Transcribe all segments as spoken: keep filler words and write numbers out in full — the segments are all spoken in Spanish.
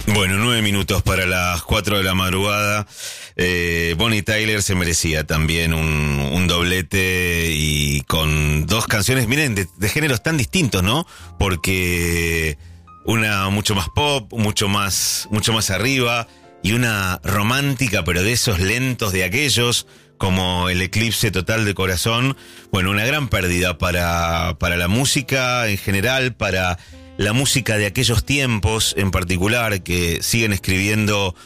Bueno, nueve minutos para las cuatro de la madrugada. Eh, Bonnie Tyler se merecía también un, un doblete y con dos canciones, miren, de, de géneros tan distintos, ¿no? Porque una mucho más pop, mucho más, mucho más arriba, y una romántica, pero de esos lentos de aquellos, como El Eclipse Total de Corazón. Bueno, una gran pérdida para, para la música en general, para la música de aquellos tiempos en particular, que siguen escribiendo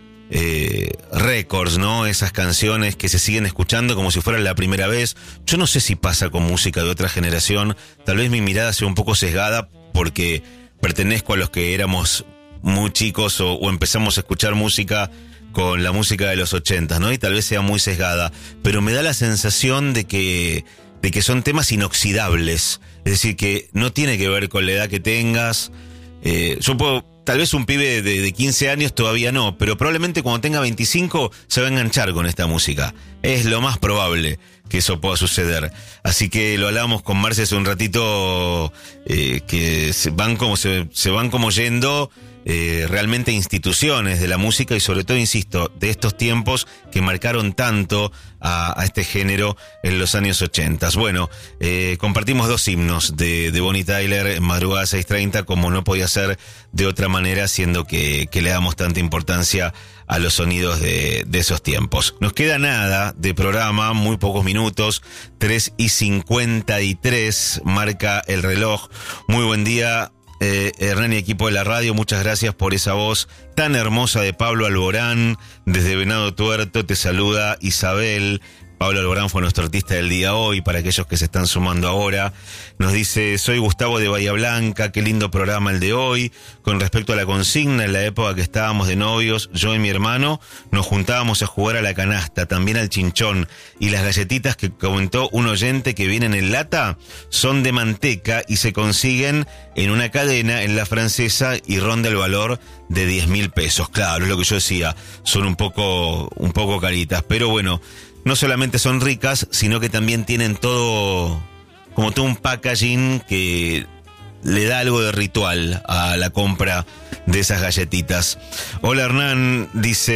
eh, récords, ¿no? Esas canciones que se siguen escuchando como si fuera la primera vez. Yo no sé si pasa con música de otra generación, tal vez mi mirada sea un poco sesgada porque pertenezco a los que éramos muy chicos o, o empezamos a escuchar música con la música de los ochentas, ¿no? Y tal vez sea muy sesgada, pero me da la sensación de que de que son temas inoxidables, es decir, que no tiene que ver con la edad que tengas. Eh, yo puedo, tal vez un pibe de, de quince años todavía no, pero probablemente cuando tenga veinticinco se va a enganchar con esta música. Es lo más probable que eso pueda suceder. Así que lo hablábamos con Marce hace un ratito, eh, que se van como se, se van como yendo eh, realmente instituciones de la música y sobre todo, insisto, de estos tiempos que marcaron tanto a, a este género en los años ochenta. Bueno, eh, compartimos dos himnos de, de Bonnie Tyler en madrugada seis treinta, como no podía ser de otra manera, siendo que, que le damos tanta importancia a los sonidos de, de esos tiempos. Nos queda nada de programa, muy pocos minutos, tres y cincuenta y tres marca el reloj. Muy buen día, eh, Hernán y equipo de la radio, muchas gracias por esa voz tan hermosa de Pablo Alborán. Desde Venado Tuerto te saluda Isabel. Pablo Alborán fue nuestro artista del día hoy, para aquellos que se están sumando ahora. Nos dice, soy Gustavo de Bahía Blanca, qué lindo programa el de hoy. Con respecto a la consigna, en la época que estábamos de novios, yo y mi hermano nos juntábamos a jugar a la canasta, también al chinchón. Y las galletitas que comentó un oyente que vienen en lata son de manteca y se consiguen en una cadena en La Francesa y ronda el valor de diez mil pesos. Claro, es lo que yo decía, son un poco, un poco caritas, pero bueno, no solamente son ricas, sino que también tienen todo, como todo un packaging que le da algo de ritual a la compra de esas galletitas. Hola Hernán,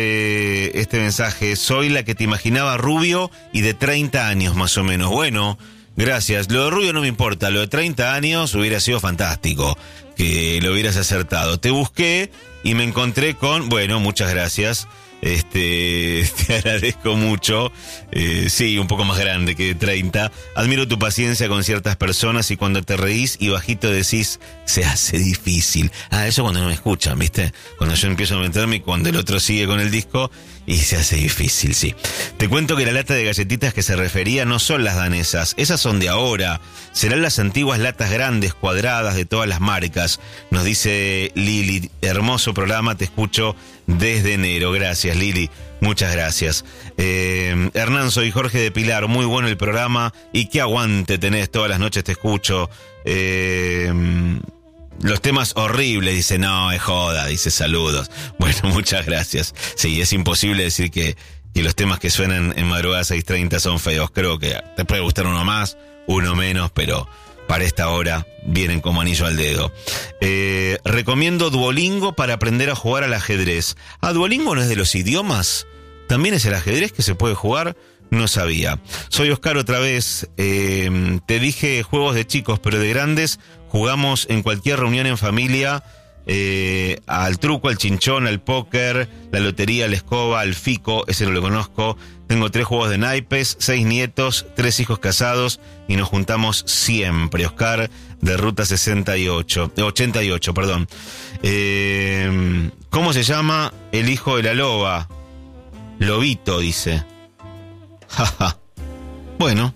dice este mensaje, soy la que te imaginaba rubio y de treinta años más o menos. Bueno, gracias. Lo de rubio no me importa, lo de treinta años hubiera sido fantástico que lo hubieras acertado. Te busqué y me encontré con, bueno, muchas gracias. Este, te agradezco mucho. Eh, sí, un poco más grande que de treinta. Admiro tu paciencia con ciertas personas y cuando te reís y bajito decís, se hace difícil. Ah, eso cuando no me escuchan, ¿viste? Cuando yo empiezo a meterme y cuando el otro sigue con el disco y se hace difícil, sí. Te cuento que la lata de galletitas que se refería no son las danesas, esas son de ahora. Serán las antiguas latas grandes, cuadradas, de todas las marcas. Nos dice Lili, hermoso programa, te escucho desde enero. Gracias, Lili, muchas gracias. Eh, Hernán, soy Jorge de Pilar, muy bueno el programa y qué aguante tenés, todas las noches te escucho. Eh, los temas horribles, dice, no, es joda, dice, saludos. Bueno, muchas gracias. Sí, es imposible decir que, que los temas que suenan en madrugada seis treinta son feos. Creo que te puede gustar uno más, uno menos, pero para esta hora vienen como anillo al dedo. Eh, recomiendo Duolingo para aprender a jugar al ajedrez. Ah, Duolingo no es de los idiomas. También es el ajedrez que se puede jugar. No sabía. Soy Oscar otra vez. Eh, te dije juegos de chicos, pero de grandes jugamos en cualquier reunión en familia. Eh, al truco, al chinchón, al póker, la lotería, la escoba, al fico, ese no lo conozco. Tengo tres juegos de naipes, seis nietos, tres hijos casados y nos juntamos siempre. Oscar de Ruta sesenta y ocho, ochenta y ocho, perdón. Eh, ¿Cómo se llama el hijo de la loba? Lobito, dice. Jaja. Bueno.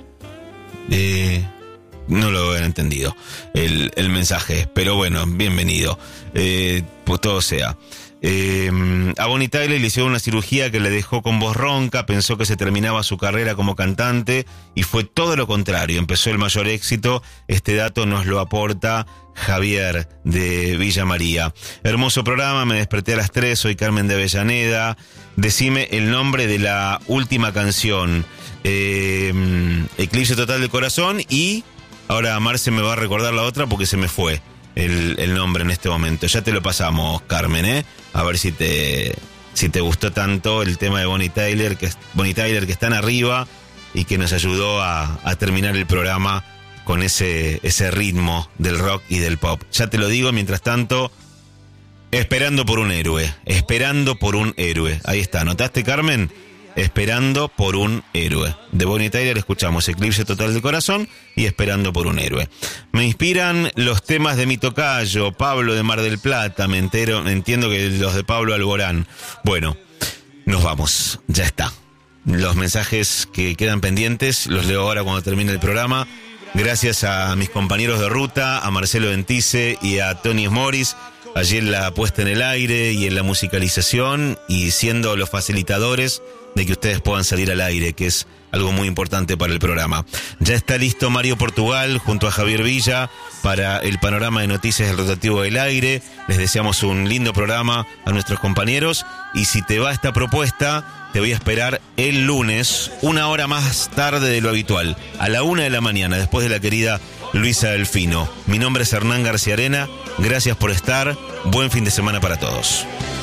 Eh... No lo habían entendido el, el mensaje, pero bueno, bienvenido. Eh, pues todo sea. Eh, a Bonnie Tyler le hicieron una cirugía que le dejó con voz ronca, pensó que se terminaba su carrera como cantante y fue todo lo contrario, empezó el mayor éxito. Este dato nos lo aporta Javier de Villa María. Hermoso programa, me desperté a las tres, soy Carmen de Avellaneda. Decime el nombre de la última canción. Eh, Eclipse Total del Corazón y... Ahora Marce me va a recordar la otra porque se me fue. el, el nombre en este momento. Ya te lo pasamos, Carmen, ¿eh? A ver si te, si te gustó tanto el tema de Bonnie Tyler, que, Bonnie Tyler, que están arriba y que nos ayudó a, a terminar el programa con ese, ese ritmo del rock y del pop. Ya te lo digo, mientras tanto, esperando por un héroe, esperando por un héroe. Ahí está, ¿notaste, Carmen? Esperando por un héroe. De Bonnie Tyler escuchamos Eclipse Total del Corazón y Esperando por un héroe. Me inspiran los temas de mi tocayo, Pablo de Mar del Plata, me entero, entiendo que los de Pablo Alborán. Bueno, nos vamos, ya está. Los mensajes que quedan pendientes los leo ahora cuando termine el programa. Gracias a mis compañeros de ruta, a Marcelo Ventice y a Tony Morris, allí en la puesta en el aire y en la musicalización, y siendo los facilitadores de que ustedes puedan salir al aire, que es algo muy importante para el programa. Ya está listo Mario Portugal junto a Javier Villa para el panorama de noticias del rotativo del aire. Les deseamos un lindo programa a nuestros compañeros, y si te va esta propuesta, te voy a esperar el lunes, una hora más tarde de lo habitual, a la una de la mañana, después de la querida Luisa Delfino. Mi nombre es Hernán García Arena, gracias por estar, buen fin de semana para todos.